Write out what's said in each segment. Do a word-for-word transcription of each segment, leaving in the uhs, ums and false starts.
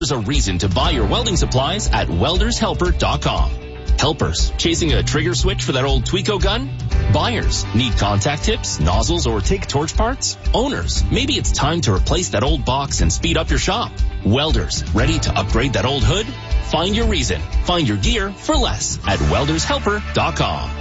There's a reason to buy your welding supplies at welders helper dot com. Helpers, chasing a trigger switch for that old Tweco gun? Buyers, need contact tips, nozzles, or take torch parts? Owners, maybe it's time to replace that old box and speed up your shop. Welders, ready to upgrade that old hood? Find your reason. Find your gear for less at welders helper dot com.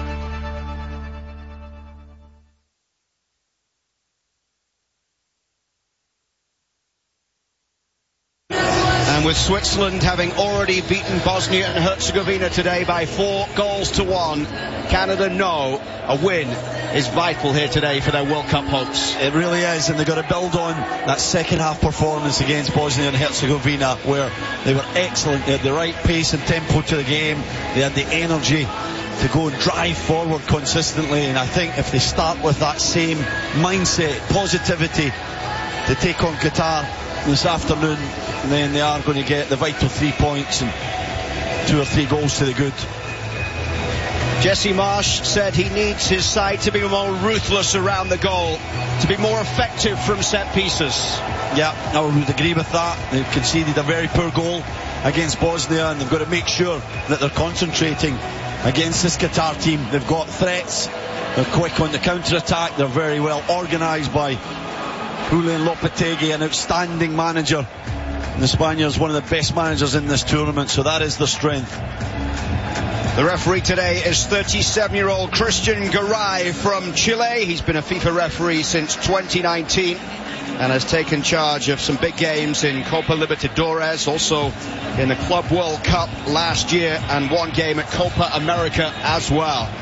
And with Switzerland having already beaten Bosnia and Herzegovina today by four goals to one, Canada know a win is vital here today for their World Cup hopes. It really is, and they've got to build on that second half performance against Bosnia and Herzegovina, where they were excellent. They had the right pace and tempo to the game. They had the energy to go and drive forward consistently, and I think if they start with that same mindset, positivity, to take on Qatar this afternoon, then they are going to get the vital three points and two or three goals to the good. Jesse Marsch said he needs his side to be more ruthless around the goal, to be more effective from set pieces. Yeah, I would agree with that. They've conceded a very poor goal against Bosnia, and they've got to make sure that they're concentrating against this Qatar team. They've got threats, they're quick on the counter-attack, they're very well organised by Julian Lopetegui, an outstanding manager. And the Spaniards, one of the best managers in this tournament, so that is their strength. The referee today is thirty-seven-year-old Christian Garay from Chile. He's been a FIFA referee since twenty nineteen and has taken charge of some big games in Copa Libertadores, also in the Club World Cup last year, and one game at Copa America as well.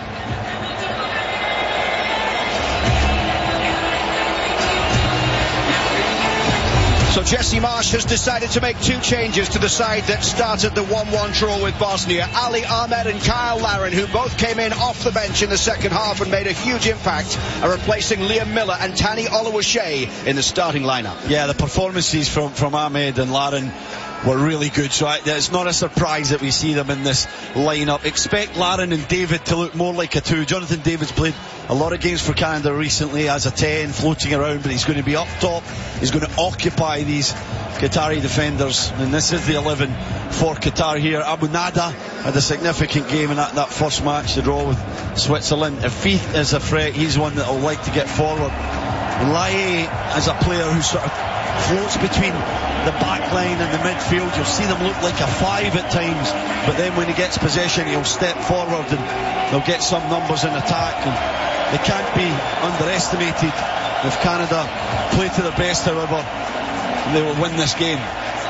So Jesse Marsch has decided to make two changes to the side that started the one one draw with Bosnia. Ali Ahmed and Kyle Larin, who both came in off the bench in the second half and made a huge impact, are replacing Liam Miller and Tani Oluwaseyi in the starting lineup. Yeah, the performances from, from Ahmed and Larin were really good, so I, it's not a surprise that we see them in this lineup. Expect Larin and David to look more like a two. Jonathan David's played a lot of games for Canada recently as a ten, floating around, but he's going to be up top. He's going to occupy these Qatari defenders, and this is the eleven for Qatar here. Abu Nada had a significant game in that, that first match, the draw with Switzerland. If Feith is a threat, he's one that will like to get forward. And Laie is a player who sort of floats between the back line and the midfield. You'll see them look like a five at times, but then when he gets possession, he'll step forward and they'll get some numbers in attack, and they can't be underestimated. If Canada play to their best, however, they will win this game.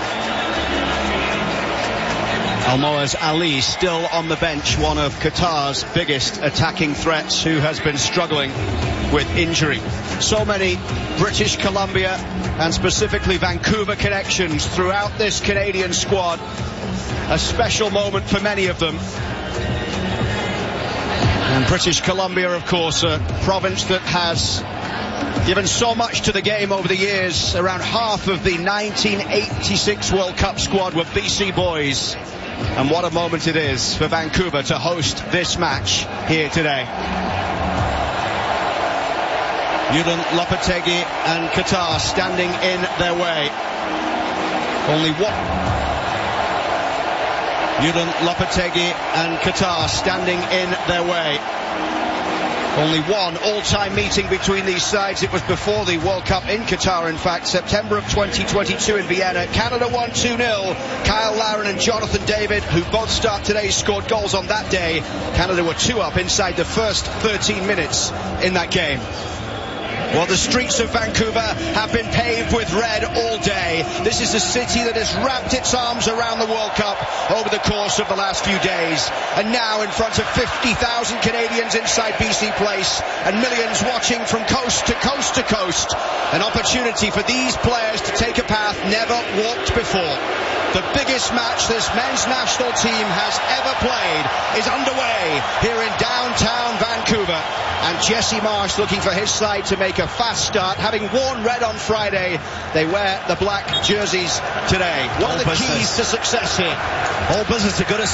Almoez Ali still on the bench, one of Qatar's biggest attacking threats, who has been struggling with injury. So many British Columbia and specifically Vancouver connections throughout this Canadian squad. A special moment for many of them. And British Columbia, of course, a province that has given so much to the game over the years. Around half of the nineteen eighty-six World Cup squad were B C boys. And what a moment it is for Vancouver to host this match here today. Julian Lopetegui and Qatar standing in their way. Only one. Julian Lopetegui and Qatar standing in their way. Only one all-time meeting between these sides. It was before the World Cup in Qatar, in fact, September of twenty twenty-two in Vienna. Canada won two nil. Kyle Larin and Jonathan David, who both start today, scored goals on that day. Canada were two up inside the first thirteen minutes in that game. Well, the streets of Vancouver have been paved with red all day. This is a city that has wrapped its arms around the World Cup over the course of the last few days. And now in front of fifty thousand Canadians inside B C Place and millions watching from coast to coast to coast. An opportunity for these players to take a path never walked before. The biggest match this men's national team has ever played is underway here in downtown Vancouver. And Jesse Marsch looking for his side to make a fast start. Having worn red on Friday, they wear the black jerseys today. What are the keys to success here? All business, they've got to